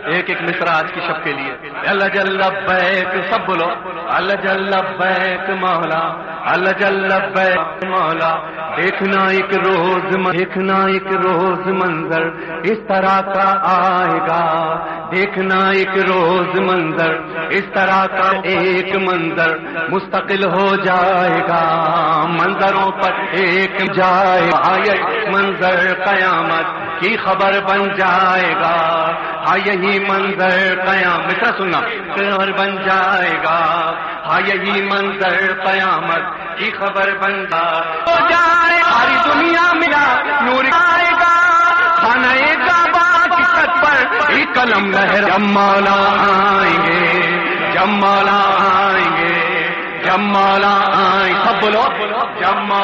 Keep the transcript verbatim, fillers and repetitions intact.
एक एक मिसरा आज की शब के लिए। अल्लाह जल्ला बैक, सब बोलो अल्लाह जल्ला बैक मौला, अल्लाह जल्ला बैक मौला। देखना एक रोज देखना एक रोज मंजर इस तरह का आएगा, देखना एक रोज मंजर इस तरह का एक मंजर मुस्तकिल हो जाएगा, मंजरों पर एक जाएगा ये मंजर कयामत की खबर बन जाएगा। हाँ यही मंजर कयामत, मित्रा सुनना, खबर बन जाएगा। हाँ यही मंजर कयामत की खबर बन जाए, सारी दुनिया मिला नूर आएगा। खाना एक की छत पर एक कलम लहर, जब मौला आएंगे, जब मौला आएंगे, जब मौला आए, सब बोलो जब